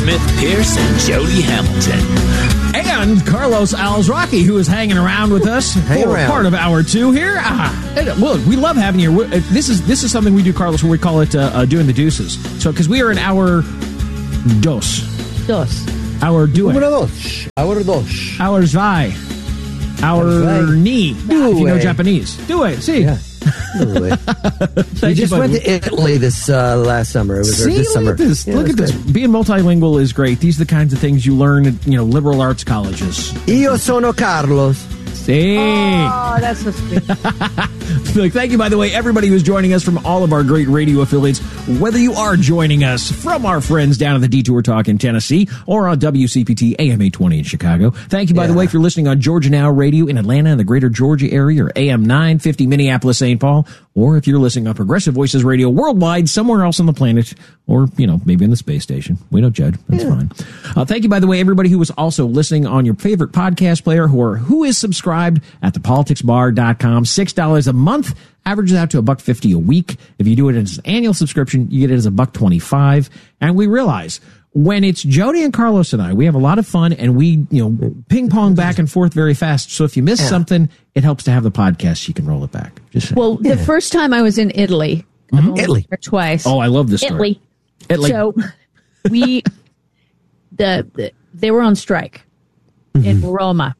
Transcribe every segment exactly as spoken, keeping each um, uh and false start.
Smith Pierce and Jody Hamilton. And Carlos Alzraki, who is hanging around with us Hang for around. part of hour two here. Ah, and, look, we love having you. This is this is something we do, Carlos, where we call it uh, uh, doing the deuces. So, because we are in hour dos. Dos. Our duet. Hour dos. Hour dos. Our zwei. Our Zwei. ni. If you know Japanese. Do it. See. Yeah. we Thank just you, went buddy. to Italy this uh, last summer. It was or See, this look summer. at this. Yeah, look it at was this. good. Being multilingual is great. These are the kinds of things you learn at, you know, liberal arts colleges. Io sono Carlos. See. Oh, that's so sweet. Look, thank you, by the way, everybody who's joining us from all of our great radio affiliates, whether you are joining us from our friends down at the Detour Talk in Tennessee or on W C P T A M eight twenty in Chicago. Thank you, by the Yeah. way, if you're listening on Georgia Now Radio in Atlanta and the greater Georgia area, or A M nine fifty Minneapolis, Saint Paul, or if you're listening on Progressive Voices Radio worldwide, somewhere else on the planet, or, you know, maybe in the space station. We don't judge. That's Yeah. fine. Uh, thank you, by the way, everybody who was also listening on your favorite podcast player who, are, who is subscribed at the politics bar dot com. six dollars a month. Averages out to a buck fifty a week. If you do it as an annual subscription, you get it as a buck twenty-five. And we realize when it's Jody and Carlos and I, we have a lot of fun and we, you know, ping pong back and forth very fast. So if you miss Yeah. something, it helps to have the podcast. You can roll it back. Just saying. Well, the first time I was in Italy, I've only Italy. been there twice. Oh, I love this story. Italy. Italy. So we, the, the they were on strike in Roma,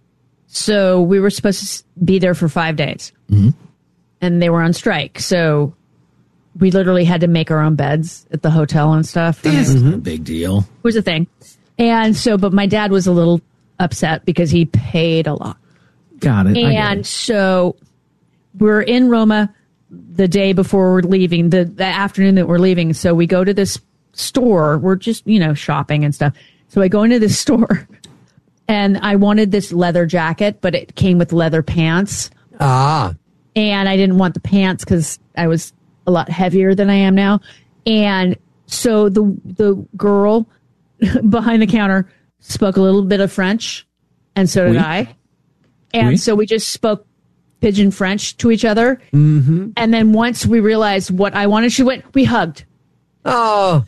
so we were supposed to s- be there for five days, Mm-hmm. and they were on strike. So we literally had to make our own beds at the hotel and stuff. And That's it not a big deal. was a thing, and so, but my dad was a little upset because he paid a lot. Got it. I get And it. so we're in Roma the day before we're leaving, the, the afternoon that we're leaving. So we go to this store. We're just, you know, shopping and stuff. So I go into this store and I wanted this leather jacket, but it came with leather pants. Ah. And I didn't want the pants because I was a lot heavier than I am now. And so the the girl behind the counter spoke a little bit of French, and so did Oui. I. And Oui. so we just spoke pidgin French to each other. Mm-hmm. And then once we realized what I wanted, she went, we hugged. Oh.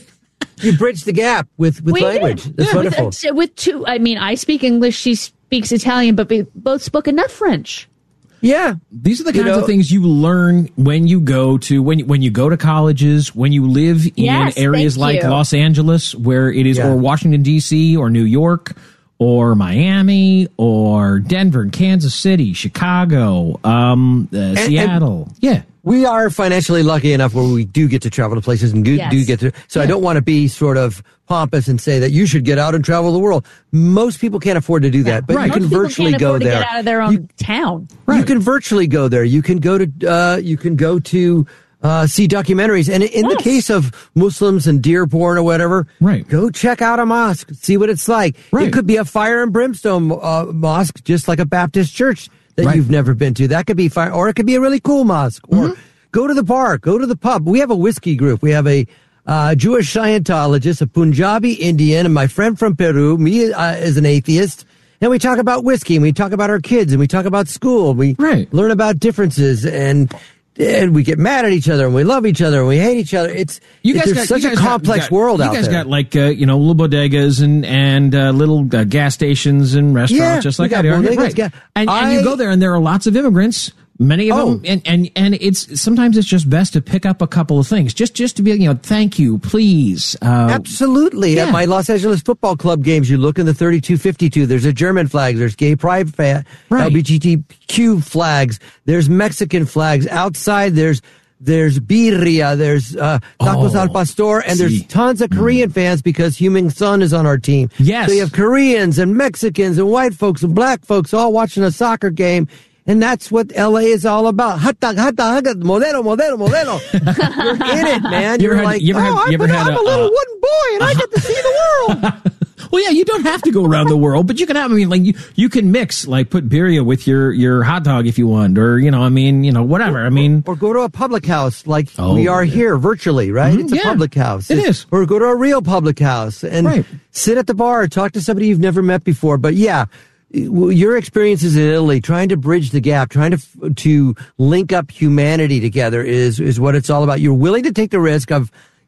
You bridged the gap with, with We language. did. That's Yeah, wonderful. With, with two, I mean, I speak English, she speaks Italian, but we both spoke enough French. Yeah. These are the You kinds know- of things you learn when you go to when you, when you go to colleges, when you live in Yes, areas thank like you. Los Angeles, where it is, Yeah. or Washington D C, or New York, or Miami, or Denver, and Kansas City, Chicago, um, uh, Seattle. yeah, We are financially lucky enough where we do get to travel to places and do, Yes. do get to. So I don't want to be sort of pompous and say that you should get out and travel the world. Most people can't afford to do that, but Right. you can Most people virtually can't go afford there. to get out of their own You- town. You can virtually go there. You can go to uh, you can go to uh, see documentaries. And in the Yes. case of Muslims and Dearborn or whatever, Right. go check out a mosque, see what it's like. Right. It could be a fire and brimstone uh, mosque, just like a Baptist church that Right. you've never been to. That could be fire, or it could be a really cool mosque. Or Mm-hmm. go to the bar, go to the pub. We have a whiskey group. We have a uh, Jewish Scientologist, a Punjabi Indian, and my friend from Peru, me uh, as an atheist. And we talk about whiskey, and we talk about our kids, and we talk about school. And we Right. learn about differences, and and we get mad at each other, and we love each other, and we hate each other. It's you guys there's got such you a guys got- complex got- world you out guys there. got like uh, you know little bodegas and and uh, little uh, gas stations and restaurants, Yeah, just we like got I do. bodegas, Right. got- and, and I- you go there, and there are lots of immigrants. Many of Oh. them, and, and and it's sometimes it's just best to pick up a couple of things, just just to be, you know, thank you, please. Uh, Absolutely. yeah. At my Los Angeles football club games, you look in the thirty-two fifty-two, there's a German flag, there's gay pride flag, Right. L G B T Q flags, there's Mexican flags. Outside, there's there's birria, there's uh, tacos Oh, al pastor, and see. there's tons of Korean fans because Heung-min Son is on our team. Yes. So you have Koreans and Mexicans and white folks and black folks all watching a soccer game. And that's what L A is all about. Hot dog, hot dog, hot dog, modelo, modelo, modelo. You're in it, man. You ever You're had- like, you ever oh, had- you I'm, ever a- had I'm a, a little uh, wooden boy, and I get to see the world. Well, yeah, you don't have to go around the world, but you can have, I mean, like, you, you can mix, like, put birria with your, your hot dog if you want, or, you know, I mean, you know, whatever. I mean, Or go to a public house like Oh, we are yeah. here virtually, right? Mhm, It's a yeah. public house. It It's- is. Or go to a real public house and Right. sit at the bar, talk to somebody you've never met before. But yeah, well, your experiences in Italy, trying to bridge the gap, trying to f- to link up humanity together is is what it's all about. You're willing to take the risk of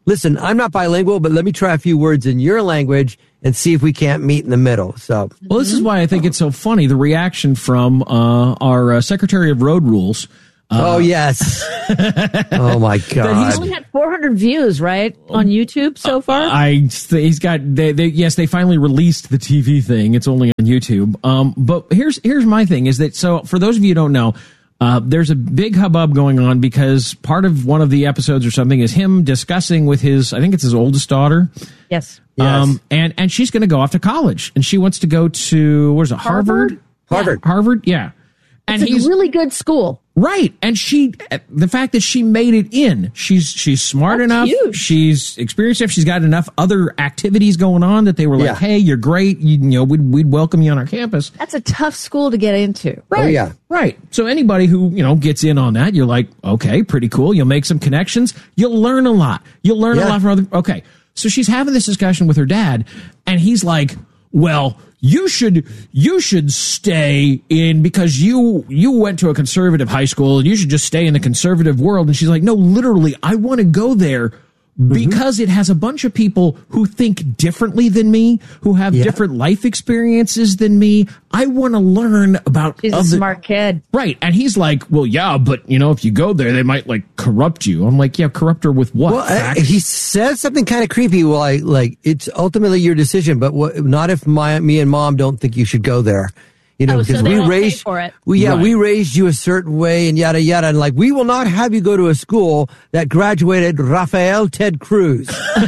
listen, I'm not bilingual, but let me try a few words in your language and see if we can't meet in the middle. So, well, this is why I think it's so funny, the reaction from uh, our uh, Secretary of Road Rules. Uh, oh, yes. Oh, my God. He's only had four hundred views, right, on YouTube so far? I, he's got, they, they, yes, they finally released the T V thing. It's only on YouTube. Um, but here's, here's my thing is that, so for those of you who don't know, uh, there's a big hubbub going on because part of one of the episodes or something is him discussing with his, I think it's his oldest daughter. Yes. Um, Yes. and, and she's going to go off to college and she wants to go to, what is it, Harvard? Harvard. Harvard, yeah. And It's he's a really good school. right. And she, the fact that she made it in, she's, she's smart That's enough. huge. She's experienced enough. She's got enough other activities going on that they were like, Yeah. hey, you're great. You, you know, we'd, we'd welcome you on our campus. That's a tough school to get into. Oh, yeah. Right. So anybody who, you know, gets in on that, you're like, okay, pretty cool. You'll make some connections. You'll learn a lot. You'll learn a Yeah. lot from other. Okay. So she's having this discussion with her dad and he's like, well, you should, you should stay in because you, you went to a conservative high school and you should just stay in the conservative world. And she's like, no, literally, I want to go there because it has a bunch of people who think differently than me, who have Yeah. different life experiences than me. I want to learn about He's a other- smart kid. Right. And he's like, well, yeah, but you know, if you go there, they might like corrupt you. I'm like, yeah, corrupt her with what? Well, uh, Facts? he says something kind of creepy. Well, I like it's ultimately your decision, but what, not if my me and mom don't think you should go there. You know, Oh, so because they we won't pay raised for it. we yeah Right. we raised you a certain way and yada yada, and like we will not have you go to a school that graduated Rafael Ted Cruz.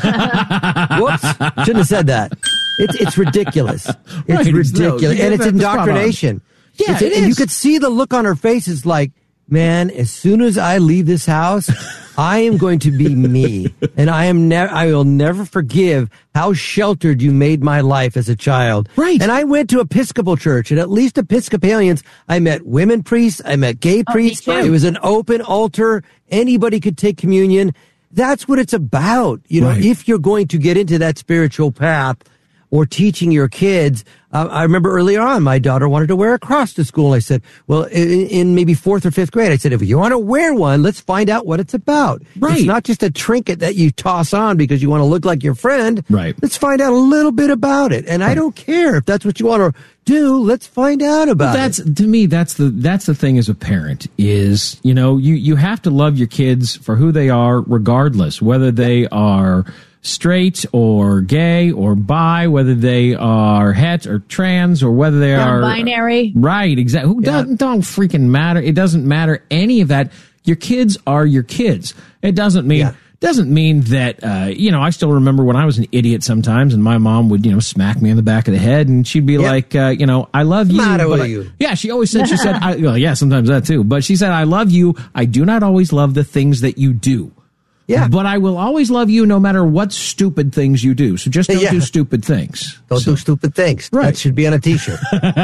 Whoops, shouldn't have said that. It's it's ridiculous. It's Right, it's- no, ridiculous, you and it's have the spot on. indoctrination. Yeah, It's- it and you is. could see the look on her face is like, man, as soon as I leave this house, I am going to be me, and I am never. I will never forgive how sheltered you made my life as a child. Right. And I went to Episcopal church, and at least Episcopalians, I met women priests, I met gay Oh, me priests. too. It was an open altar; anybody could take communion. That's what it's about. You know, Right. if you're going to get into that spiritual path or teaching your kids. Uh, I remember earlier on, my daughter wanted to wear a cross to school. I said, well, in, in maybe fourth or fifth grade, I said, if you want to wear one, let's find out what it's about. Right. It's not just a trinket that you toss on because you want to look like your friend. Right. Let's find out a little bit about it. And I don't care if that's what you want to do. Let's find out about that's it. to me that's the that's the thing as a parent is, you know, you you have to love your kids for who they are regardless, whether they are straight or gay or bi, whether they are het or trans or whether they are Non-binary. right, exactly. Who Yeah. doesn't don't freaking matter. It doesn't matter any of that. Your kids are your kids. It doesn't mean Yeah. doesn't mean that, uh, you know, I still remember when I was an idiot sometimes and my mom would, you know, smack me on the back of the head and she'd be Yeah. like, uh, you know, I love you. matter but with I- you? Yeah, she always said, she said, I, well, yeah, sometimes that too. But she said, I love you. I do not always love the things that you do. Yeah. But I will always love you no matter what stupid things you do. So just don't Yeah. do stupid things. Don't So- do stupid things. Right. That should be on a t-shirt.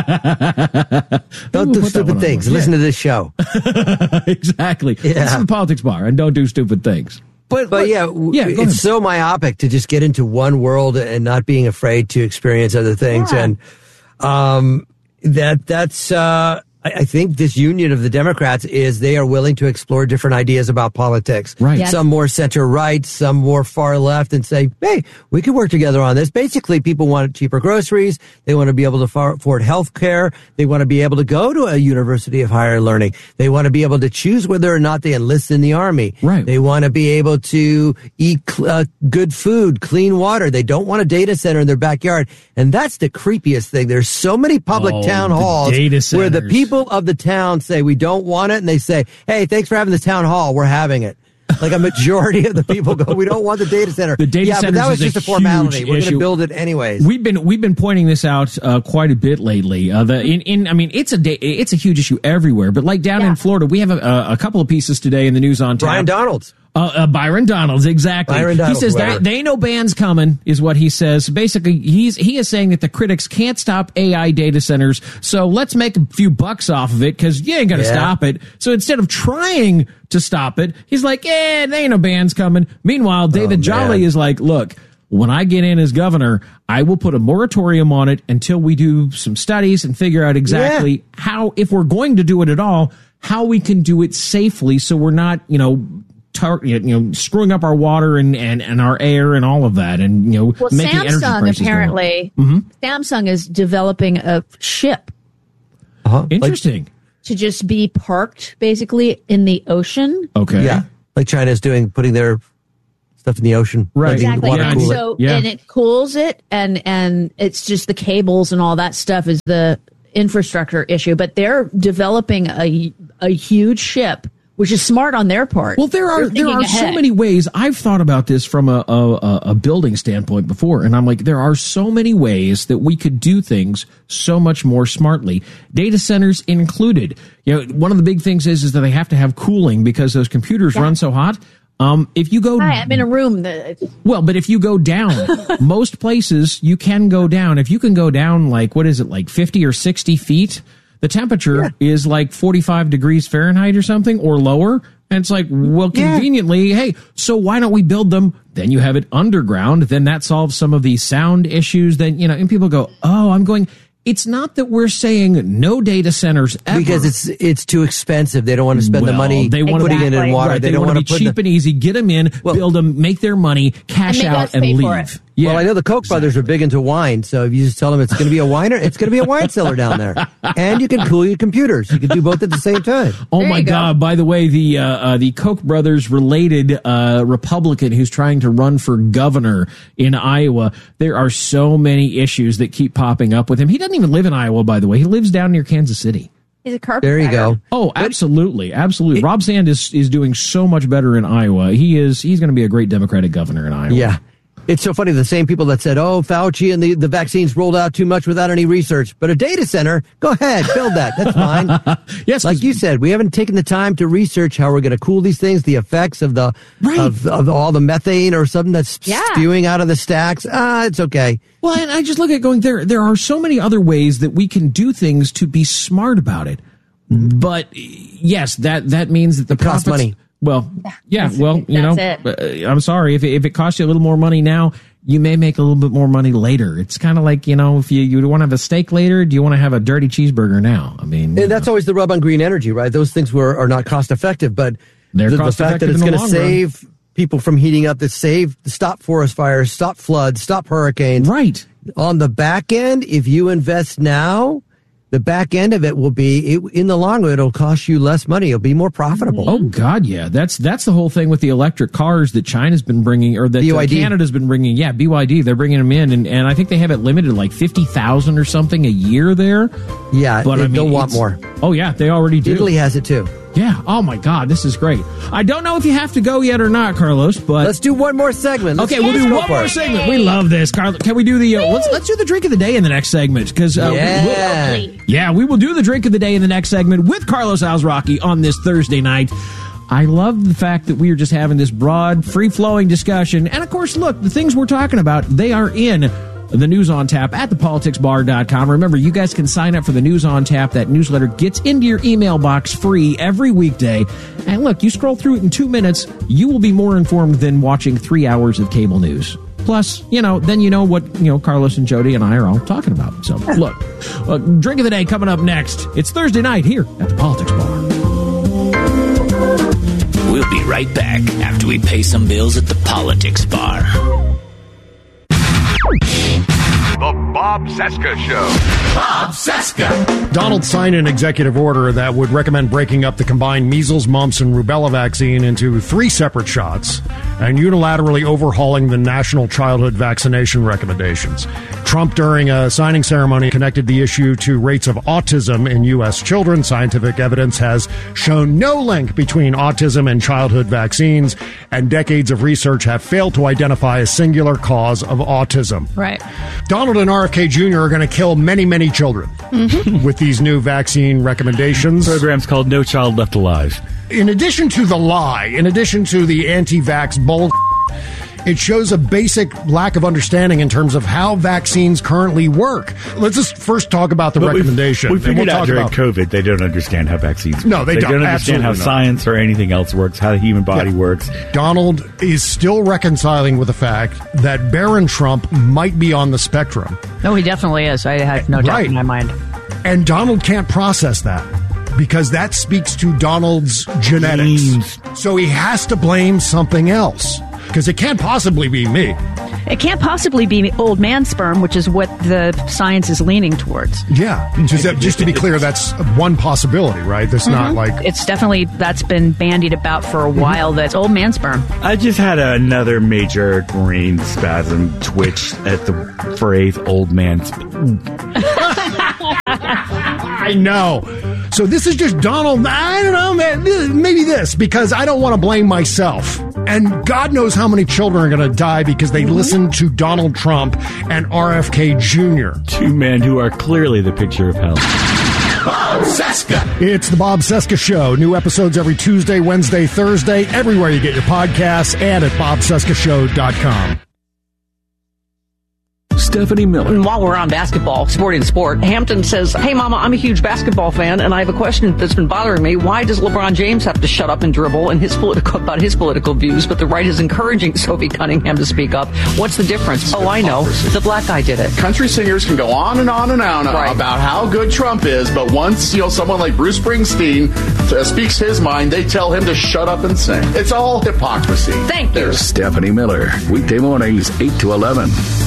Don't Ooh, do put that one stupid on things. one. Listen to this show. exactly. Yeah. This is the Politics Bar and don't do stupid things. But, But yeah, w- yeah, go it's ahead. so myopic to just get into one world and not being afraid to experience other things. Yeah. And um, that that's uh, I, I think this union of the Democrats is they are willing to explore different ideas about politics. Right. Yes. Some more center right, some more far left, and say, hey, we could work together on this. Basically, people want cheaper groceries. They want to be able to far- afford health care. They want to be able to go to a university of higher learning. They want to be able to choose whether or not they enlist in the army. Right. They want to be able to eat cl- uh, good food, clean water. They don't want a data center in their backyard. And that's the creepiest thing. There's so many public Oh, town the halls data where the centers. people of the town say, we don't want it. And they say, hey, thanks for having the town hall. We're having it. Like a majority of the people go, we don't want the data center. The data yeah, but centers that was is just a a formality. huge We're going issue. to build it anyways. We've been we've been pointing this out uh, quite a bit lately. Uh, the in, in I mean it's a da- it's a huge issue everywhere. But like down Yeah. in Florida, we have a, a couple of pieces today in the news on tap. Brian Donalds. Uh, uh, Byron Donalds, exactly. Byron Donalds, he says whoever. there, there ain't no bans coming, is what he says. Basically, he's he is saying that the critics can't stop A I data centers, so let's make a few bucks off of it because you ain't gonna Yeah. stop it. So instead of trying to stop it, he's like, "Eh, there ain't no bans coming." Meanwhile, David Oh, Jolly man. is like, "Look, when I get in as governor, I will put a moratorium on it until we do some studies and figure out exactly Yeah. how, if we're going to do it at all, how we can do it safely, so we're not, you know." tar- you know, screwing up our water and, and, and our air and all of that, and you know, well, making energy Samsung prices apparently, mm-hmm. Samsung is developing a ship. Uh-huh. Interesting. Like, to just be parked basically in the ocean. Okay. Yeah, like China's doing, putting their stuff in the ocean, right? Exactly. Water And cool so it. Yeah. and it cools it, and and it's just the cables and all that stuff is the infrastructure issue. But they're developing a a huge ship, which is smart on their part. Well, there are They're there are thinking so ahead. many ways. I've thought about this from a, a a building standpoint before, and I'm like, there are so many ways that we could do things so much more smartly. Data centers included. You know, one of the big things is is that they have to have cooling because those computers Yeah. run so hot. Um, if you go, Hi, I'm in a room that well, but if you go down, most places you can go down. If you can go down, like, what is it, like fifty or sixty feet, the temperature yeah. is like forty-five degrees Fahrenheit or something, or lower. And it's like, well, conveniently, yeah. hey, so why don't we build them? Then you have it underground. Then that solves some of the sound issues. Then, you know, and people go, oh, I'm going, it's not that we're saying no data centers ever. Because it's it's too expensive. They don't want to spend well, the money they want putting to, it in water. Right, they, they don't want to want be to cheap the, and easy. Get them in, well, build them, make their money, cash and make out, us and pay leave. for it. Yeah. Well, I know the Koch brothers are big into wine, so if you just tell them it's going to be a winer, it's going to be a wine cellar down there, and you can cool your computers. You can do both at the same time. Oh There my you go. God! By the way, the uh, uh, the Koch brothers related uh, Republican who's trying to run for governor in Iowa. There are so many issues that keep popping up with him. He doesn't even live in Iowa, by the way. He lives down near Kansas City. He's a carpenter. There you go. Oh, absolutely, absolutely. It, Rob Sand is is doing so much better in Iowa. He is. He's going to be a great Democratic governor in Iowa. Yeah. It's so funny, the same people that said, oh, Fauci and the, the vaccines rolled out too much without any research. But a data center, go ahead, build that. That's fine. Yes, like you said, we haven't taken the time to research how we're going to cool these things, the effects of the right. of, of all the methane or something that's Yeah. spewing out of the stacks. Ah, it's okay. Well, and I just look at going, there There are so many other ways that we can do things to be smart about it. But yes, that, that means that the It costs profits, money. Well, yeah, well, you know, That's uh, I'm sorry if it, if it costs you a little more money now, you may make a little bit more money later. It's kind of like, you know, if you, you want to have a steak later, do you want to have a dirty cheeseburger now? I mean, And that's always the rub on green energy, right? Those things were are not cost effective, but They're the, the cost fact that effective it's in the going to long run. save people from heating up, to save, stop forest fires, stop floods, stop hurricanes. right. On the back end, if you invest now, the back end of it will be, it, in the long run, it'll cost you less money. It'll be more profitable. Oh God, yeah. That's that's the whole thing with the electric cars that China's been bringing, or that B Y D. uh, Canada's been bringing. Yeah, B Y D. They're bringing them in, and, and I think they have it limited like fifty thousand or something a year there. Yeah, But they, I mean, they'll want it's- more. Oh yeah, they already do. Italy has it too. Yeah. Oh my God, this is great. I don't know if you have to go yet or not, Carlos, but Let's do one more segment. Let's, okay, we'll let's do go one for more it. segment. We love this, Carlos. Can we do the uh, let's let's do the drink of the day in the next segment? Because uh, Yeah. we'll, yeah, we will do the drink of the day in the next segment with Carlos Alzraki on this Thursday night. I love the fact that we are just having this broad, free-flowing discussion. And, of course, look, the things we're talking about, they are in the News on Tap at the politics bar dot com. Remember, you guys can sign up for the News on Tap. That newsletter gets into your email box free every weekday. And, look, you scroll through it in two minutes, you will be more informed than watching three hours of cable news. Plus, you know, then you know what, you know, Carlos and Jody and I are all talking about. So, look, uh, drink of the day coming up next. It's Thursday night here at the Politics Bar. We'll be right back after we pay some bills at the Politics Bar. The Bob Cesca Show. Bob Cesca. Donald signed an executive order that would recommend breaking up the combined measles, mumps, and rubella vaccine into three separate shots and unilaterally overhauling the national childhood vaccination recommendations. Trump, during a signing ceremony, connected the issue to rates of autism in U S children. Scientific evidence has shown no link between autism and childhood vaccines, and decades of research have failed to identify a singular cause of autism. Right. Donald and R F K Junior are going to kill many, many children with these new vaccine recommendations. Program's called No Child Left Alive. In addition to the lie, in addition to the anti-vax bull, it shows a basic lack of understanding in terms of how vaccines currently work. Let's just first talk about the But we've- recommendation. We and figured we'll out talk during about- COVID they don't understand how vaccines No, work. they don't. don't understand how Absolutely not. science or anything else works, how the human body Yeah. works. Donald is still reconciling with the fact that Barron Trump might be on the spectrum. No, he definitely is. I have no doubt Right. in my mind. And Donald can't process that. because that speaks to Donald's genetics. Genes. So he has to blame something else because it can't possibly be me. It can't possibly be old man sperm, which is what the science is leaning towards. Yeah. Just, just to be clear, that's one possibility, right? That's mm-hmm. not like... It's definitely, that's been bandied about for a while, that's old man sperm. I just had another major brain spasm twitch at the phrase old man sperm. I know. So this is just Donald, I don't know, man, maybe this, because I don't want to blame myself. And God knows how many children are going to die because they listen to Donald Trump and R F K Junior Two men who are clearly the picture of hell. Bob Cesca. It's the Bob Cesca Show. New episodes every Tuesday, Wednesday, Thursday, everywhere you get your podcasts and at bob cesca show dot com. Stephanie Miller. And while we're on basketball, sporting sport, Hampton says, hey, Mama, I'm a huge basketball fan, and I have a question that's been bothering me. Why does LeBron James have to shut up and dribble and his political, about his political views, but the right is encouraging Sophie Cunningham to speak up? What's the difference? Oh, I know. The black guy did it. Country singers can go on and on and on Right. about how good Trump is, but once, you know, someone like Bruce Springsteen uh, speaks his mind, they tell him to shut up and sing. It's all hypocrisy. Thank you. There's Stephanie Miller. Weekday mornings, eight to eleven.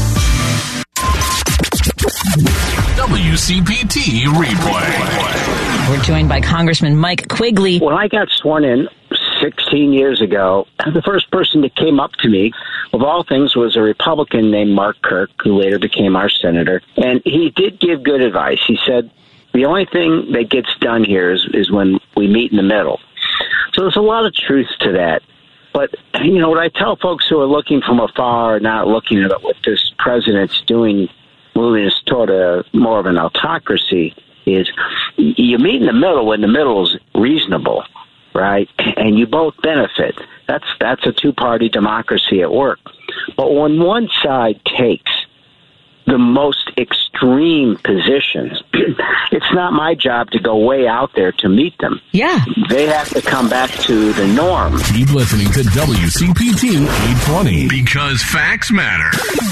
W C P T Replay. We're joined by Congressman Mike Quigley. When I got sworn in sixteen years ago, the first person that came up to me, of all things, was a Republican named Mark Kirk, who later became our senator. And he did give good advice. He said, the only thing that gets done here is, is when we meet in the middle. So there's a lot of truth to that. But, you know, what I tell folks who are looking from afar, not looking at what this president's doing, moving us toward a more of an autocracy, is you meet in the middle when the middle is reasonable, right? And you both benefit. That's that's a two-party democracy at work. But when one side takes the most extreme positions, it's not my job to go way out there to meet them. Yeah. They have to come back to the norm. Keep listening to W C P T eight twenty because facts matter.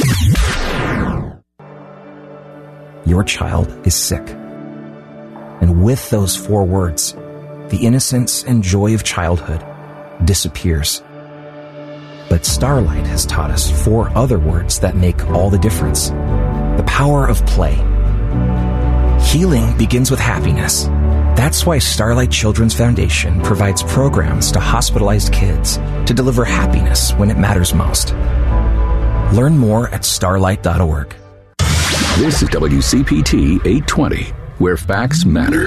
Your child is sick. And with those four words, the innocence and joy of childhood disappears. But Starlight has taught us four other words that make all the difference. The power of play. Healing begins with happiness. That's why Starlight Children's Foundation provides programs to hospitalized kids to deliver happiness when it matters most. Learn more at starlight dot org. This is W C P T eight twenty, where facts matter.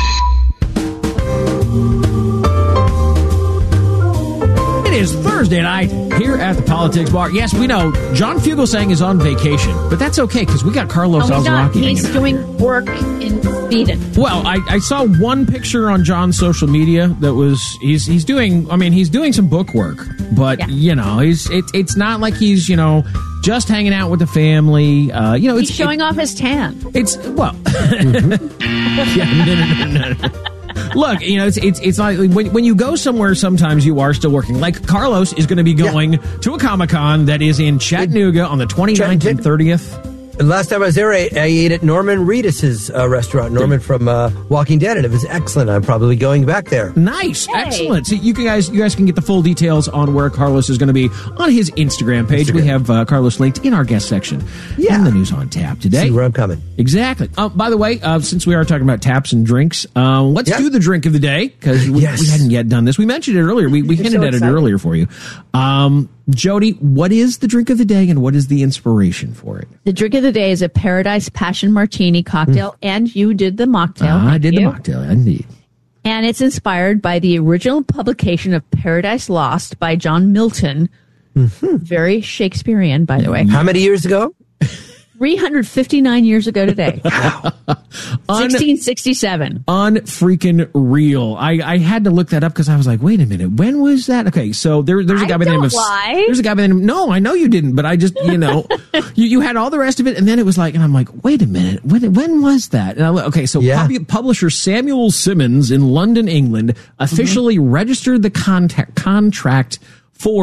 It is Thursday night here at the Politics Bar. Yes, we know John Fugelsang is on vacation, but that's okay because we got Carlos No, he's not. Alzaraki. He's doing work in Sweden. Well, I, I saw one picture on John's social media that was he's he's doing. I mean, he's doing some book work, but Yeah. you know, he's it, it's not like he's you know just hanging out with the family. Uh, you know, He's it's showing it, off his tan. It's well, yeah, no, no, no, no, no. Look, you know, it's it's it's like when when you go somewhere, sometimes you are still working. Like Carlos is going to be going yeah. to a Comic-Con that is in Chattanooga on the twenty-ninth and thirtieth. And last time I was there, I, I ate at Norman Reedus's uh, restaurant, Norman from uh, Walking Dead, and it was excellent. I'm probably going back there. Nice, Yay. excellent. So you guys, you guys can get the full details on where Carlos is going to be on his Instagram page. Instagram. We have uh, Carlos linked in our guest section. Yeah, in the news on tap today. See where I'm coming. Exactly. Uh, by the way, uh, since we are talking about taps and drinks, uh, let's yeah. do the drink of the day because we, yes. we hadn't yet done this. We mentioned it earlier. We, we hinted so at it earlier for you. Um, Jody, what is the drink of the day and what is the inspiration for it? The drink of the day is a Paradise Passion Martini cocktail, mm. and you did the mocktail. Uh, I did you. the mocktail, indeed. And it's inspired by the original publication of Paradise Lost by John Milton. Mm-hmm. Very Shakespearean, by the way. How many years ago? three hundred fifty-nine years ago today. Wow. sixteen sixty-seven. Unfreaking real. I, I had to look that up because I was like, wait a minute, when was that? Okay, so there, there's a guy I by the name of... lie. There's a guy by the name... No, I know you didn't, but I just, you know, you, you had all the rest of it, and then it was like, and I'm like, wait a minute, when when was that? And I, okay, so yeah. pub- publisher Samuel Simmons in London, England, officially mm-hmm. registered the contact, contract for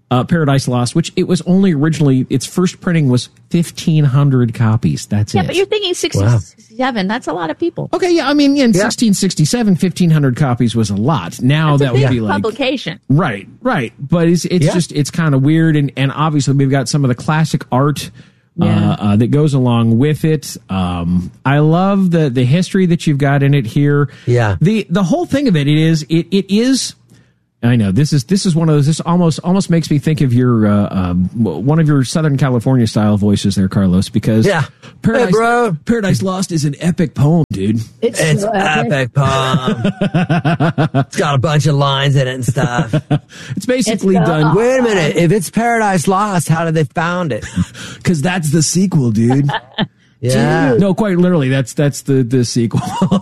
uh, Paradise Lost, which it was only originally, its first printing was fifteen hundred copies. That's yeah, it. but you're thinking sixty-seven. Wow. That's a lot of people. Okay, yeah, I mean, in yeah. sixteen sixty-seven, fifteen hundred copies was a lot. Now That's that would be like... publication. Right, right. But it's it's yeah. just, it's kind of weird. And, and obviously we've got some of the classic art yeah. uh, uh, that goes along with it. Um, I love the, the history that you've got in it here. Yeah. The, the whole thing of it, it is, it, it is... I know this is this is one of those. This almost almost makes me think of your uh, um, one of your Southern California style voices there, Carlos. Because yeah, Paradise, hey, bro. Paradise Lost is an epic poem, dude. It's, it's an epic poem. It's got a bunch of lines in it and stuff. It's basically it's, uh, done. Wait a minute. If it's Paradise Lost, how did they found it? Because that's the sequel, dude. Yeah. Dude. No, quite literally. That's that's the the sequel.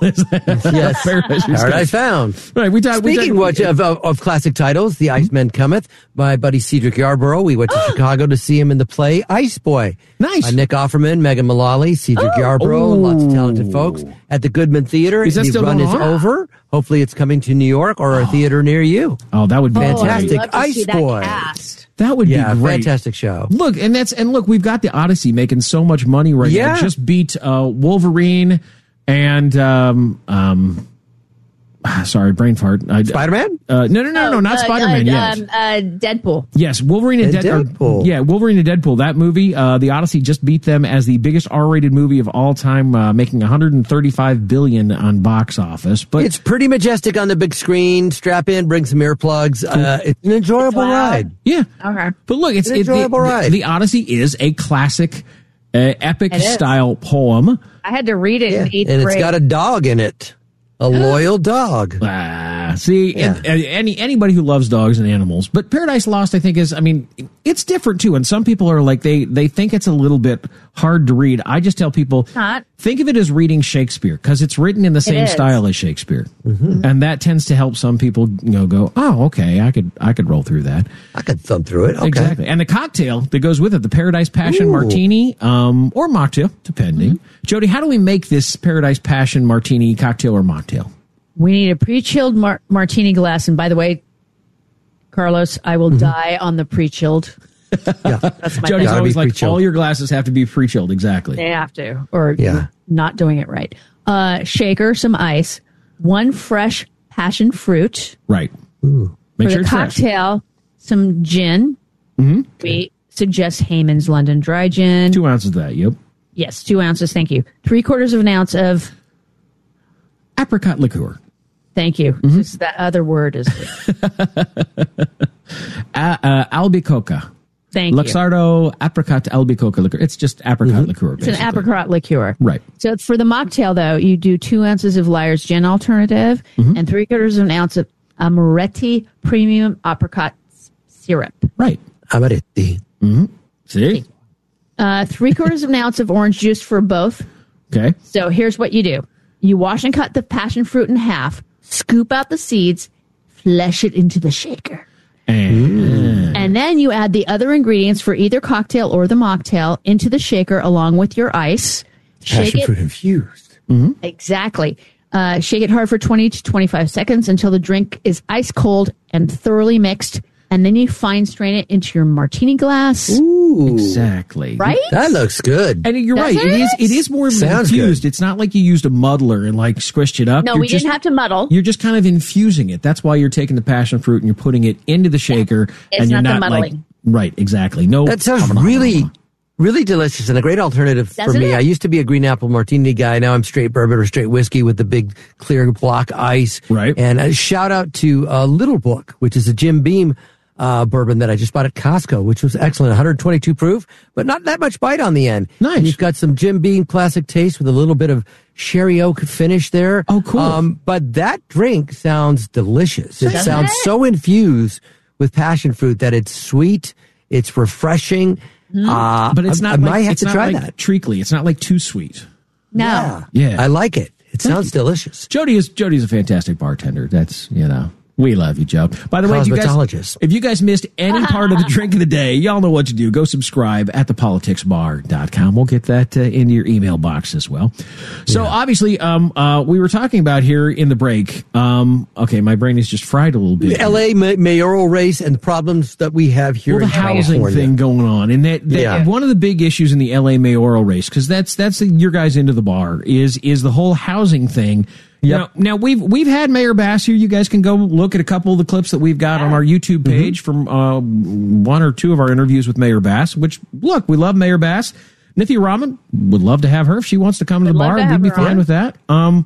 Yes, Paradise, Paradise Found. Right. We talked. Speaking we talk, of, of of classic titles, The Iceman Cometh. My buddy Cedric Yarborough. We went to Chicago to see him in the play Ice Boy. Nice. Uh, Nick Offerman, Megan Mullally, Cedric oh. Yarborough, oh. lots of talented folks at the Goodman Theater. Is that the still run going is on? over. Hopefully, it's coming to New York or a theater near you. Oh, that would be fantastic. Oh, Ice Boy. That, that would yeah, be great. Fantastic show. Look, and that's and look, we've got the Odyssey making so much money right yeah. now. Just beat uh, Wolverine and um um. Sorry, brain fart. Spider-Man? Uh, no, no, no, no, not uh, Spider-Man. Uh, yes, um, uh, Deadpool. Yes, Wolverine and, and Dead- Deadpool. Or, yeah, Wolverine and Deadpool. That movie, uh, the Odyssey, just beat them as the biggest R-rated movie of all time, uh, making one hundred thirty-five billion dollars on box office. But it's pretty majestic on the big screen. Strap in, bring some earplugs. Uh, it's an enjoyable it's ride. Yeah. Okay. But look, it's, it's an enjoyable it, the, ride. The, the Odyssey is a classic, uh, epic style poem. I had to read it yeah. in eighth and grade. It's got a dog in it. A loyal dog. Ah, see, Yeah. and, and any anybody who loves dogs and animals, but Paradise Lost, I think, is. I mean, it's different too. And some people are like they they think it's a little bit hard to read. I just tell people, Not. think of it as reading Shakespeare because it's written in the same style as Shakespeare, mm-hmm. and that tends to help some people, you know, go, oh, okay, I could I could roll through that. I could thumb through it. Okay. Exactly. And the cocktail that goes with it, the Paradise Passion Ooh. Martini, um, or mocktail, depending. Mm-hmm. Jody, how do we make this Paradise Passion Martini cocktail or mocktail? We need a pre-chilled mar- martini glass. And by the way, Carlos, I will mm-hmm. die on the pre-chilled. Yeah. That's my Jody's thing. always like, pre-chilled. all your glasses have to be pre-chilled. Exactly. They have to, or Yeah. you're not doing it right. Uh, shaker, some ice, one fresh passion fruit. Right. Ooh. Make For sure the it's fresh. cocktail, some gin. Mm-hmm. We suggest Heyman's London Dry Gin. Two ounces of that. Yep. Yes, two ounces. Thank you. Three quarters of an ounce of apricot liqueur. Thank you. Mm-hmm. Just that other word is uh, uh, Albicoca. Thank Luxardo you. apricot Albicoca liqueur. It's just apricot mm-hmm. liqueur. It's basically. an apricot liqueur. Right. So for the mocktail, though, you do two ounces of Lyre's Gin Alternative mm-hmm. and three quarters of an ounce of Amaretti Premium Apricot Syrup. Right. Amaretti. Mm-hmm. See? Uh, three quarters of an ounce of orange juice for both. Okay. So here's what you do. You wash and cut the passion fruit in half, scoop out the seeds, flesh it into the shaker. And, and then you add the other ingredients for either cocktail or the mocktail into the shaker along with your ice. Shake Passion it. fruit infused. Mm-hmm. Exactly. Uh, shake it hard for twenty to twenty-five seconds until the drink is ice cold and thoroughly mixed. And then you fine strain it into your martini glass. Ooh. Exactly. Right? That looks good. And you're Does right. It it? is It is more Sounds infused. good. It's not like you used a muddler and like squished it up. No, You're we just, didn't have to muddle. You're just kind of infusing it. That's why you're taking the passion fruit and you're putting it into the shaker. It's and you're not the not like, muddling. right, exactly. No. That sounds really, really delicious and a great alternative Doesn't for me. it? I used to be a green apple martini guy. Now I'm straight bourbon or straight whiskey with the big clear block ice. Right. And a shout out to uh, Little Book, which is a Jim Beam uh, bourbon that I just bought at Costco, which was excellent. one twenty-two proof, but not that much bite on the end. Nice. And you've got some Jim Beam classic taste with a little bit of sherry oak finish there. Oh, cool. Um, but that drink sounds delicious. It Doesn't sounds it? so infused with passion fruit that it's sweet, it's refreshing. Uh, But it's I, not I like, might have it's to not try like that. treacly. It's not like too sweet. No. Yeah. Yeah. I like it. It sounds delicious. Jody is Jody's a fantastic bartender. That's, you know. We love you, Joe. By the way, if you, guys, if you guys missed any part of the drink of the day, y'all know what to do. Go subscribe at the politics bar dot com. We'll get that uh, into your email box as well. So, yeah. obviously, um, uh, we were talking about here in the break. Um, okay, my brain is just fried a little bit. The L A ma- mayoral race and the problems that we have here well, in the housing California. thing going on. And that, that yeah. one of the big issues in the L A mayoral race, because that's, that's the, your guys into the bar, is, is the whole housing thing. Yep. Now, now we've we've had Mayor Bass here. You guys can go look at a couple of the clips that we've got on our YouTube page mm-hmm. from uh, one or two of our interviews with Mayor Bass. Which, look, we love Mayor Bass. Nithya Raman would love to have her if she wants to come to the bar. We'd be fine on. with that. Um,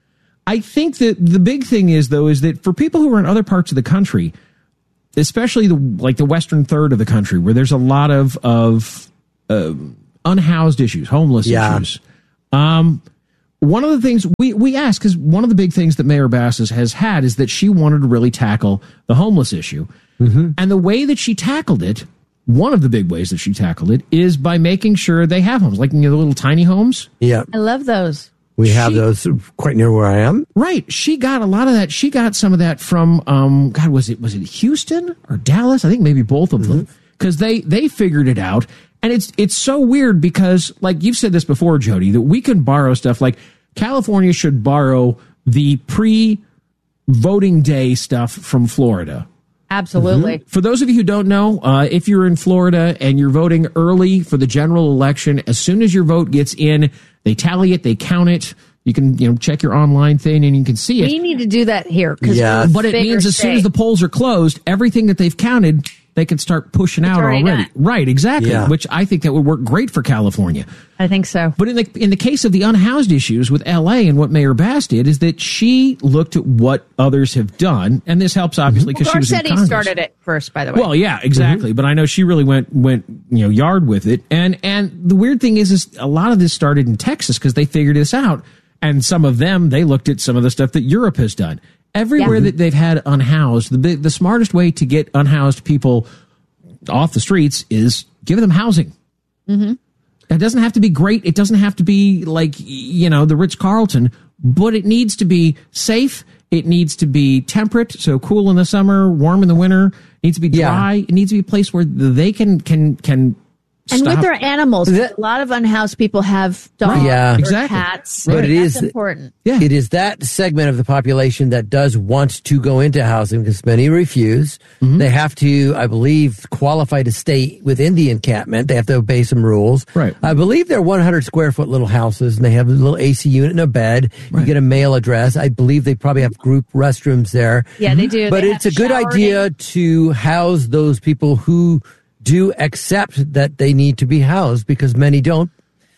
I think that the big thing is though is that for people who are in other parts of the country, especially the like the western third of the country, where there's a lot of of uh, unhoused issues, homeless yeah. issues. Um, One of the things we, we asked, because one of the big things that Mayor Bass has had is that she wanted to really tackle the homeless issue. Mm-hmm. And the way that she tackled it, one of the big ways that she tackled it, is by making sure they have homes, like you know, the little tiny homes. Yeah. I love those. We have she, those quite near where I am. Right. She got a lot of that. She got some of that from, um, God, was it was it Houston or Dallas? I think maybe both of them. Because they, they figured it out. And it's it's so weird because, like you've said this before, Jody, that we can borrow stuff. Like California should borrow the pre-voting day stuff from Florida. Absolutely. Mm-hmm. For those of you who don't know, uh, if you're in Florida and you're voting early for the general election, as soon as your vote gets in, they tally it, they count it. You can you know check your online thing and you can see it. We need to do that here. Yeah, but it means as soon as the polls are closed, everything that they've counted, they can start pushing it's out already. already. Done. Right, exactly. Yeah. Which I think that would work great for California. I think so. But in the in the case of the unhoused issues with L A and what Mayor Bass did is that she looked at what others have done, and this helps obviously because well, she was in Congress. Garcetti started it first, by the way. Well, yeah, exactly. Mm-hmm. But I know she really went went you know yard with it, and and the weird thing is is a lot of this started in Texas because they figured this out, and some of them they looked at some of the stuff that Europe has done. Everywhere yeah. that they've had unhoused, the the smartest way to get unhoused people off the streets is give them housing. Mm-hmm. It doesn't have to be great. It doesn't have to be like, you know, the Ritz-Carlton, but it needs to be safe. It needs to be temperate. So cool in the summer, warm in the winter. It needs to be dry. Yeah. It needs to be a place where they can, can, can, And stop. with their animals, a lot of unhoused people have dogs yeah. or exactly. cats. But right. it That's is important. Yeah. It is that segment of the population that does want to go into housing because many refuse. Mm-hmm. They have to, I believe, qualify to stay within the encampment. They have to obey some rules. Right. I believe they're one hundred square foot little houses, and they have a little A C unit and a bed. Right. You get a mail address. I believe they probably have group restrooms there. Yeah, they do. But they it's a good idea to house those people who do accept that they need to be housed because many don't,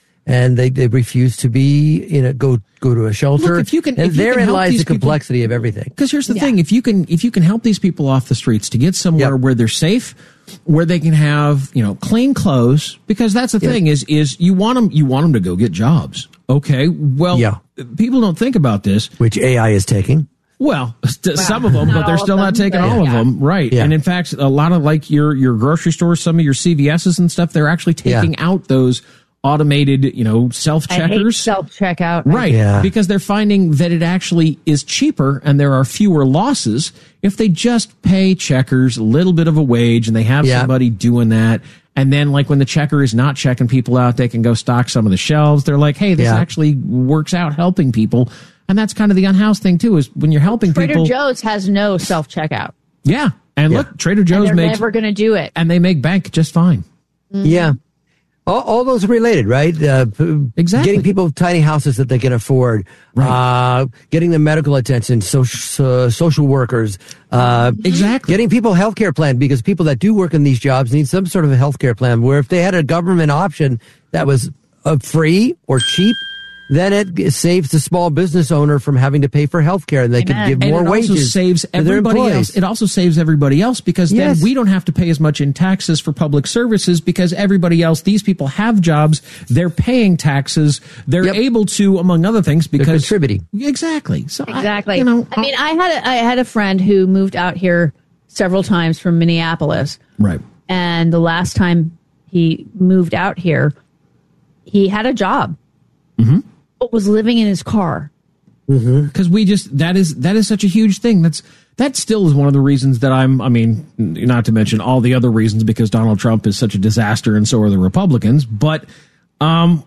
and they, they refuse to be, you know, go go to a shelter. Look, if you can, and if you therein can lies the people, complexity of everything. Because here's the yeah. thing: if you can, if you can help these people off the streets to get somewhere yep. where they're safe, where they can have, you know, clean clothes, because that's the yep. thing is is you want them, you want them to go get jobs. Okay, well, yeah. people don't think about this, which A I is taking. Well, st- some of them, Not but they're still them, not taking all yeah. of them, right? Yeah. And in fact, a lot of like your your grocery stores, some of your C V S's and stuff, they're actually taking yeah. out those automated, you know, self checkers. Self checkout, right? Yeah. Because they're finding that it actually is cheaper and there are fewer losses if they just pay checkers a little bit of a wage and they have yeah. somebody doing that. And then, like, when the checker is not checking people out, they can go stock some of the shelves. They're like, hey, this yeah. actually works out helping people. And that's kind of the unhoused thing, too, is when you're helping Trader people. Trader Joe's has no self checkout. Yeah. And yeah. look, Trader Joe's and they're makes. never going to do it. And they make bank just fine. Mm-hmm. Yeah. All, all those are related, right? Uh, p- exactly. Getting people tiny houses that they can afford, right. uh, getting them medical attention, social uh, social workers, uh, exactly. Getting people a healthcare plan because people that do work in these jobs need some sort of a healthcare plan. Where if they had a government option that was uh, free or cheap, then it saves the small business owner from having to pay for health care and they Amen. could give more and it wages. Also saves to their everybody employees. else. It also saves everybody else because yes. then we don't have to pay as much in taxes for public services because everybody else, these people have jobs, they're paying taxes, they're yep. able to, among other things, because they're contributing. Exactly. So exactly. I, you know, I mean, I had a, I had a friend who moved out here several times from Minneapolis. Right. And the last time he moved out here, he had a job. Mm-hmm. But was living in his car. Because we just that is that is such a huge thing. That's that still is one of the reasons that I'm. I mean, not to mention all the other reasons because Donald Trump is such a disaster, and so are the Republicans. But um,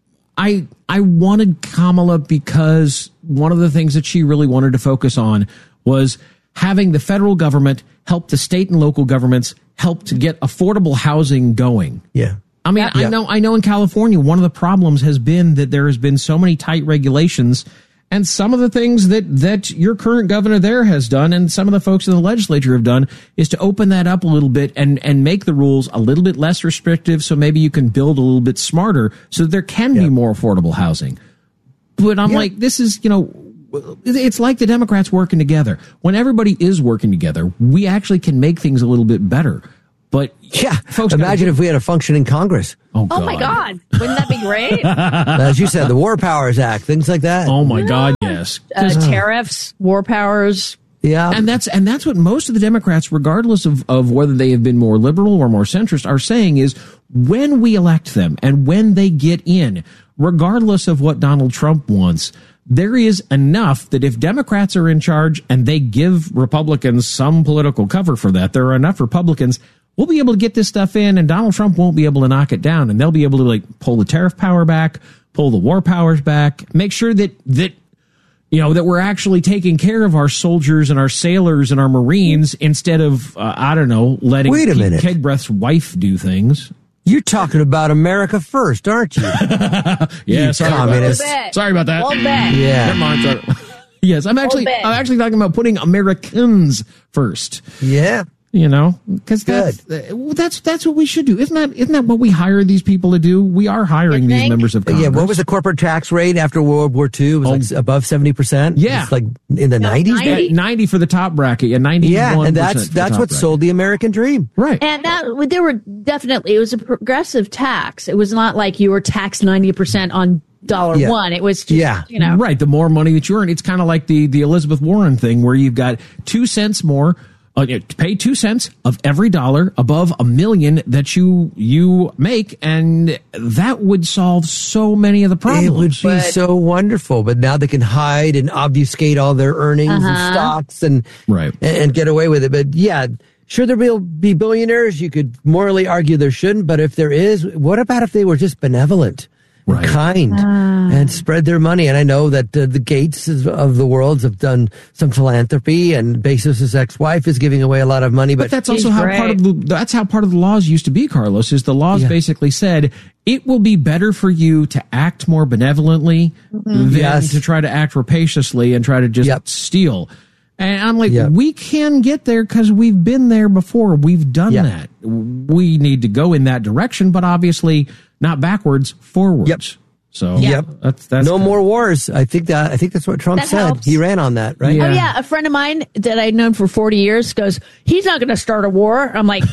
I I wanted Kamala because one of the things that she really wanted to focus on was having the federal government help the state and local governments help to get affordable housing going. Yeah. I mean, Yeah. I know I know in California, one of the problems has been that there has been so many tight regulations, and some of the things that, that your current governor there has done and some of the folks in the legislature have done is to open that up a little bit and, and make the rules a little bit less restrictive so maybe you can build a little bit smarter so that there can Yeah. be more affordable housing. But I'm Yeah. like, this is, you know, it's like the Democrats working together. When everybody is working together, we actually can make things a little bit better. But Yeah. folks, Imagine if we had a functioning Congress. Oh, Oh my God. Wouldn't that be great? As you said, the War Powers Act, things like that. Oh my God, yes. uh, tariffs, war powers. Yeah. And that's and that's what most of the Democrats, regardless of, of whether they have been more liberal or more centrist, are saying is when we elect them and when they get in, regardless of what Donald Trump wants, there is enough that if Democrats are in charge and they give Republicans some political cover for that, there are enough Republicans, we'll be able to get this stuff in and Donald Trump won't be able to knock it down. And they'll be able to like pull the tariff power back, pull the war powers back, make sure that that you know, that we're actually taking care of our soldiers and our sailors and our Marines instead of, uh, I don't know, letting Wait a Pete minute. Kegbreath's wife do things. You're talking about America first, aren't you? Yeah, You sorry, communist. About that. sorry about that. Well, bet. Yeah. Never mind, sorry. Yes, I'm actually, bet. I'm actually talking about putting Americans first. Yeah. You know, because that's uh, that's that's what we should do. Isn't that isn't that what we hire these people to do? We are hiring You these think? members of Congress. Yeah, what was the corporate tax rate after World War Two? It was like above seventy percent? Yeah. It's like in the No, nineties? ninety. Yeah, ninety for the top bracket? Yeah, ninety. Yeah, and that's that's what sold the American dream. Right. And that there were definitely, it was a progressive tax. It was not like you were taxed ninety percent on dollar Yeah. one. It was just, Yeah. you know. Right. The more money that you earn, it's kind of like the, the Elizabeth Warren thing where you've got two cents more, uh, you pay two cents of every dollar above a million that you, you make. And that would solve so many of the problems. It would be so wonderful, but now they can hide and obfuscate all their earnings and Uh-huh. stocks and, Right. and and get away with it. But yeah, sure there will be billionaires. You could morally argue there shouldn't, but if there is, what about if they were just benevolent? Right. Kind and spread their money. And I know that uh, the Gates of the world have done some philanthropy, and Bezos' ex-wife is giving away a lot of money. But, But that's He's also how great. part of the that's how part of the laws used to be, Carlos, is the laws Yeah. basically said it will be better for you to act more benevolently than Yes. to try to act rapaciously and try to just Yep. steal. And I'm like, Yep. we can get there because we've been there before. We've done Yeah. that. We need to go in that direction, but obviously not backwards, forwards. Yep. So Yep. that's that's no more wars. I think that I think that's what Trump That said. helps. He ran on that, right? Yeah. Oh yeah, a friend of mine that I'd known for forty years goes, he's not going to start a war. I'm like,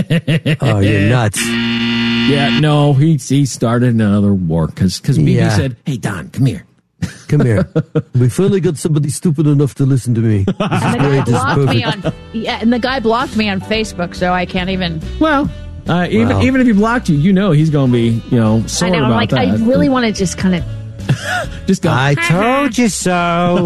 Oh, you're nuts. Yeah, no, he he started another war because because Bibi Yeah. said, "Hey Don, come here." Come here. We finally got somebody stupid enough to listen to me. This is and the guy great. This is blocked me perfect. on, yeah, and the guy blocked me on Facebook, so I can't even. Well, uh, even Wow. even if he blocked you, you know he's going to be, you know, sore I know. I'm about like, that. I really want to just kind of. just go. I told you so.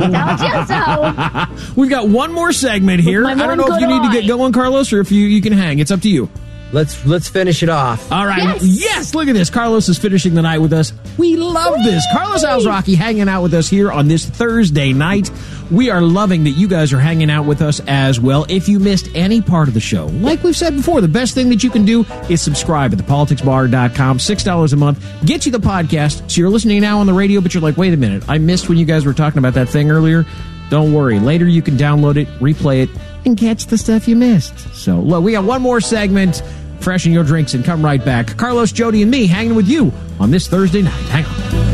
so. We've got one more segment here. my I don't one know if you good need to eye. get going, Carlos, or if you, you can hang. It's up to you. Let's let's finish it off. All right. Yes. Yes, look at this. Carlos is finishing the night with us. We love this. Carlos Alzraki hanging out with us here on this Thursday night. We are loving that you guys are hanging out with us as well. If you missed any part of the show, like we've said before, the best thing that you can do is subscribe at the politics bar dot com. six dollars a month. Get you the podcast. So you're listening now on the radio, but you're like, wait a minute. I missed when you guys were talking about that thing earlier. Don't worry. Later you can download it, replay it, and catch the stuff you missed. So look, we got one more segment. Freshen your drinks and come right back. Carlos, Jody, and me hanging with you on this Thursday night. Hang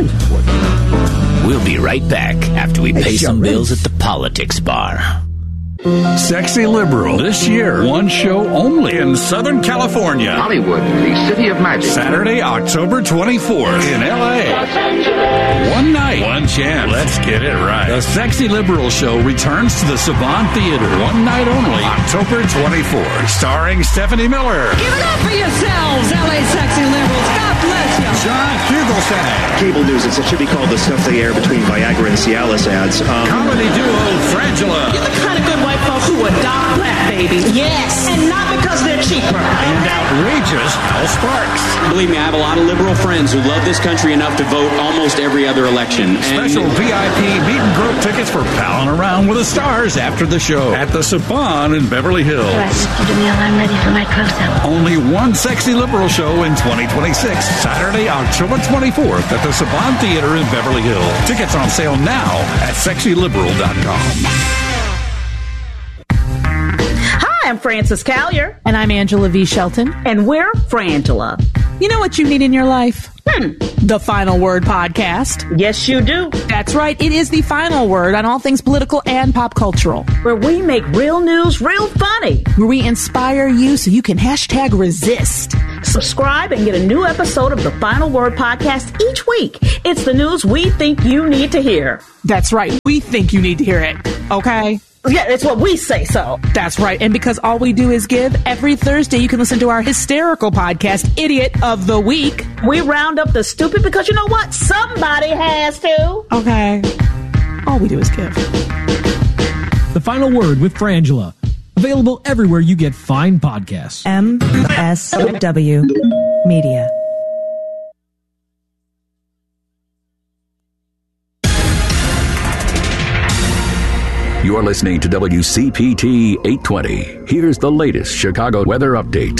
on. We'll be right back after we pay some bills at the Politics Bar. Sexy Liberal. This year, one show only in Southern California. Hollywood, the city of magic. Saturday, October twenty-fourth in L A. One night, one chance. Let's get it right. The Sexy Liberal Show returns to the Savant Theater one night only, October twenty-fourth, starring Stephanie Miller. Give it up for yourselves, L A Sexy Liberals. God bless you. John Fugelsang. Cable news, it should be called the stuff they air between Viagra and Cialis ads. Um, Comedy duo Frangela. You're the kind of good white folks who adopt black babies. Yes. And not because they're cheaper. And outrageous Al Sparks. Believe me, I have a lot of liberal friends who love this country enough to vote almost every other election. Special and V I P meet and group tickets for palling around with the stars after the show at the Saban in Beverly Hills. All right, Mister DeMille, I'm ready for my close-up. Only one Sexy Liberal show in twenty twenty-six, Saturday, October twenty-fourth at the Saban Theater in Beverly Hills. Tickets on sale now at sexy liberal dot com. I'm Frances Callier. And I'm Angela V. Shelton. And we're Frangela. You know what you need in your life? Hmm. The Final Word Podcast. Yes, you do. That's right. It is the final word on all things political and pop cultural. Where we make real news real funny. Where we inspire you so you can hashtag resist. Subscribe and get a new episode of the Final Word Podcast each week. It's the news we think you need to hear. That's right. We think you need to hear it. Okay? Yeah, it's what we say so. That's right. And because all we do is give, every Thursday you can listen to our hysterical podcast, Idiot of the Week. We round up the stupid because you know what? Somebody has to. Okay. All we do is give. The Final Word with Frangela. Available everywhere you get fine podcasts. M S W Media. You're listening to W C P T eight twenty. Here's the latest Chicago weather update.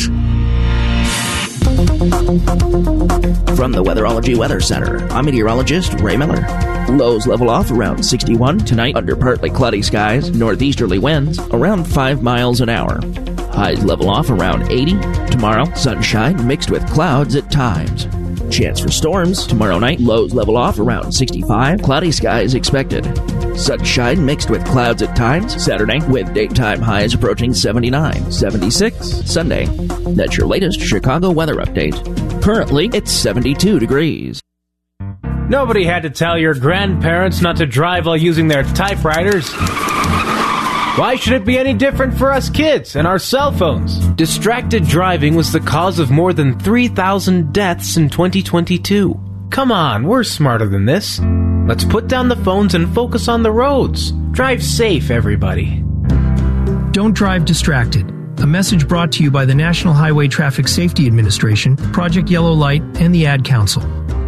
From the Weatherology Weather Center, I'm meteorologist Ray Miller. Lows level off around sixty-one tonight under partly cloudy skies, northeasterly winds around five miles an hour. Highs level off around eighty. Tomorrow, sunshine mixed with clouds at times. Chance for storms tomorrow night. Lows level off around sixty-five. Cloudy skies expected. Sunshine mixed with clouds at times. Saturday with daytime highs approaching seventy-nine. seventy-six Sunday. That's your latest Chicago weather update. Currently, it's seventy-two degrees. Nobody had to tell your grandparents not to drive while using their typewriters. Why should it be any different for us kids and our cell phones? Distracted driving was the cause of more than three thousand deaths in twenty twenty-two. Come on, we're smarter than this. Let's put down the phones and focus on the roads. Drive safe, everybody. Don't drive distracted. A message brought to you by the National Highway Traffic Safety Administration, Project Yellow Light, and the Ad Council.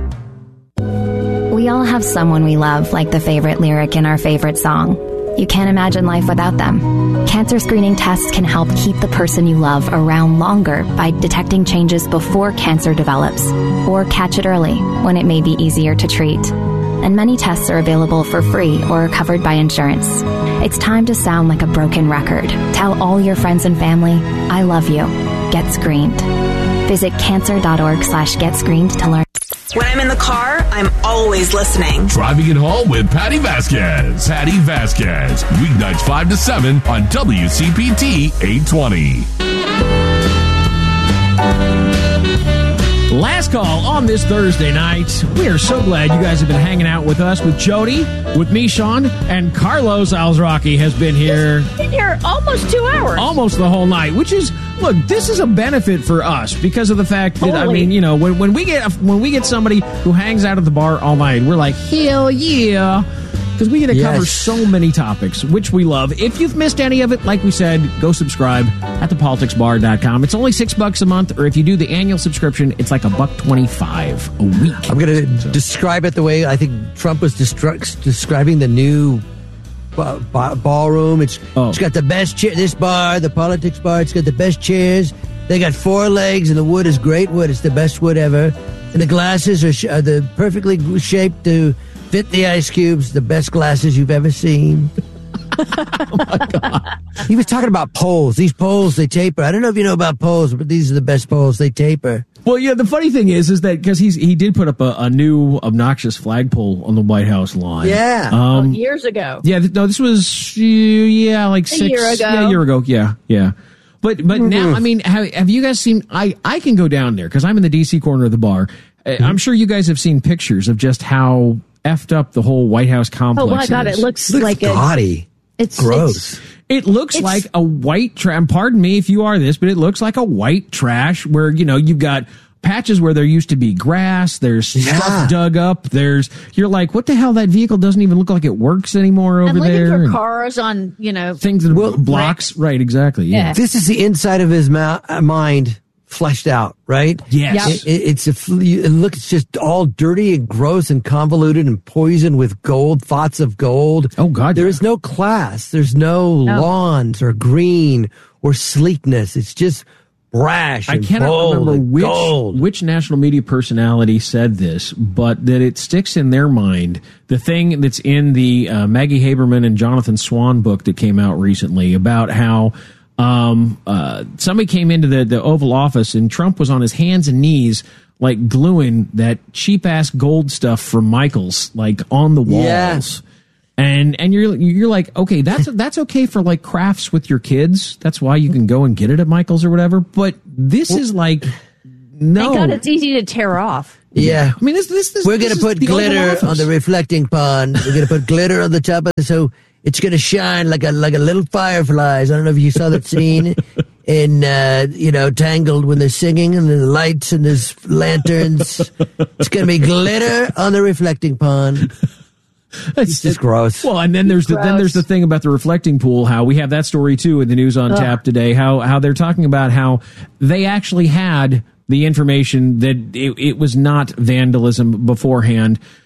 We all have someone we love, like the favorite lyric in our favorite song. You can't imagine life without them. Cancer screening tests can help keep the person you love around longer by detecting changes before cancer develops, or catch it early when it may be easier to treat. And many tests are available for free or covered by insurance. It's time to sound like a broken record. Tell all your friends and family, I love you. Get screened. Visit cancer.org slash get screened to learn. When I'm in the car, I'm always listening. Driving it home with Patty Vasquez. Patty Vasquez. Weeknights five to seven on W C P T eight twenty. Last call on this Thursday night. We are so glad you guys have been hanging out with us, with Jody, with me, Sean, and Carlos Alzraki has been here. He's been here almost two hours. Almost the whole night, which is, look, this is a benefit for us because of the fact that, totally. I mean, you know, when, when we get when we get somebody who hangs out at the bar all night, we're like, hell yeah. Because we get to yes. cover so many topics, which we love. If you've missed any of it, like we said, go subscribe at the politics bar dot com. It's only six bucks a month, or if you do the annual subscription, it's like a buck twenty-five a week. I'm going to so. describe it the way I think Trump was destru- describing the new ba- ba- ballroom. It's, oh. it's got the best chair. This bar, the politics bar, it's got the best chairs. They got four legs, and the wood is great wood. It's the best wood ever. And the glasses are, sh- are the perfectly shaped to fit the ice cubes, the best glasses you've ever seen. Oh, my God. He was talking about poles. These poles, they taper. I don't know if you know about poles, but these are the best poles. They taper. Well, yeah, the funny thing is, is that because he's he did put up a, a new obnoxious flagpole on the White House lawn. Yeah. Um, oh, years ago. Yeah, th- no, this was, yeah, like a six. year ago. Yeah, a year ago. Yeah, yeah. But but Mm-hmm. now, I mean, have, have you guys seen, I, I can go down there because I'm in the D C corner of the bar. Mm-hmm. I'm sure you guys have seen pictures of just how effed up the whole White House complex. Oh my God, is. it looks, looks like gaudy. A, it's gross. It's, It looks It's- like a white trash. Pardon me if you are this, but it looks like a white trash where, you know, you've got patches where there used to be grass. There's Yeah. stuff dug up. There's, you're like, what the hell? That vehicle doesn't even look like it works anymore over I'm looking there. for And cars on, you know, things that blocks. Right. Exactly. Yeah. Yeah. This is the inside of his ma- mind fleshed out, right? Yes. It, it, it's a, fl- it looks just all dirty and gross and convoluted and poisoned with gold, thoughts of gold. Oh God. There is no class. There's no, No. lawns or green or sleekness. It's just brash I and cannot bold remember and which gold. which national media personality said this, but that it sticks in their mind. The thing that's in the uh, Maggie Haberman and Jonathan Swan book that came out recently about how um, uh, somebody came into the, the Oval Office and Trump was on his hands and knees, like gluing that cheap ass gold stuff from Michaels, like on the walls. Yeah. And and you're you're like, okay, that's that's okay for like crafts with your kids. That's why you can go and get it at Michael's or whatever. But this is like, no. thank God it's easy to tear off. Yeah. I mean, this this this. We're this going to is put the Oval glitter Office. on the reflecting pond. We're going to put glitter on the top of it so it's going to shine like a like a little fireflies. I don't know if you saw that scene in uh, you know Tangled when they're singing and there's lights and there's lanterns. It's going to be glitter on the reflecting pond. It's just gross. Well, and then there's the then there's the thing about the reflecting pool. How we have that story too in the news on Ugh. tap today. How how they're talking about how they actually had the information that it, it was not vandalism beforehand.